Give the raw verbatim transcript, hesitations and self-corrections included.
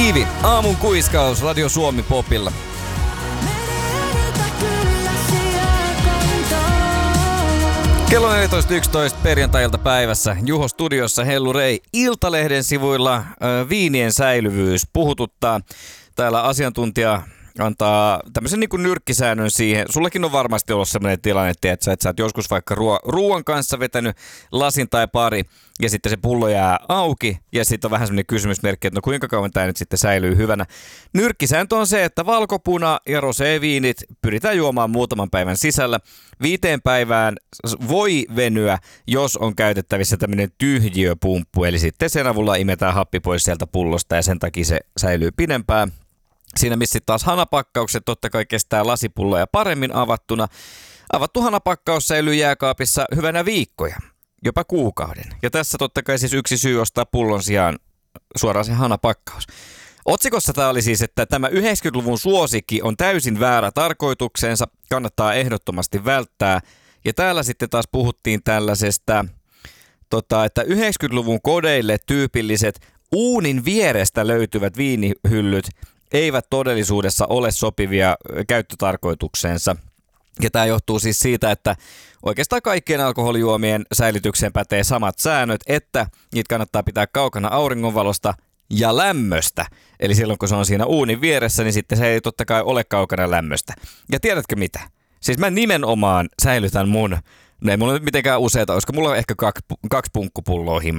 Kivi, aamun kuiskaus Radio Suomi Popilla. Kello neljätoista yksitoista perjantailta päivässä Juho studiossa Hellu Rei. Iltalehden sivuilla äh, viinien säilyvyys puhututtaa. Täällä asiantuntija antaa tämmöisen niin kuin nyrkkisäännön siihen. Sullakin on varmasti ollut sellainen tilanne, että sä, että sä oot joskus vaikka ruo- ruoan kanssa vetänyt lasin tai pari ja sitten se pullo jää auki ja sitten on vähän semmoinen kysymysmerkki, että no kuinka kauan tämä nyt sitten säilyy hyvänä. Nyrkkisääntö on se, että valkopuna ja roséviinit pyritään juomaan muutaman päivän sisällä. Viiteen päivään voi venyä, jos on käytettävissä tämmöinen tyhjiöpumppu, eli sitten sen avulla imetään happi pois sieltä pullosta ja sen takia se säilyy pidempään. Siinä missä taas hanapakkaukset totta kai kestää lasipulloja paremmin avattuna. Avattu hanapakkaus säilyy jääkaapissa hyvänä viikkoja, jopa kuukauden. Ja tässä totta kai siis yksi syy ostaa pullon sijaan suoraan se hanapakkaus. Otsikossa tämä oli siis, että tämä yhdeksänkymmentäluvun suosikki on täysin väärä tarkoitukseensa, kannattaa ehdottomasti välttää. Ja täällä sitten taas puhuttiin tällaisesta, tota, että yhdeksänkymmentäluvun kodeille tyypilliset uunin vierestä löytyvät viinihyllyt eivät todellisuudessa ole sopivia käyttötarkoitukseensa. Ja tämä johtuu siis siitä, että oikeastaan kaikkien alkoholijuomien säilytykseen pätee samat säännöt, että niitä kannattaa pitää kaukana auringonvalosta ja lämmöstä. Eli silloin kun se on siinä uunin vieressä, niin sitten se ei totta kai ole kaukana lämmöstä. Ja tiedätkö mitä? Siis mä nimenomaan säilytän mun, no ei mulla nyt mitenkään useita, koska mulla on ehkä kaksi, kaksi punkkupulloa